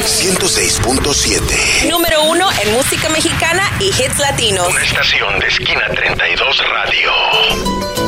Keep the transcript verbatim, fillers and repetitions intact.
ciento seis punto siete. Número uno en música mexicana y hits latinos. Una estación de Esquina treinta y dos Radio.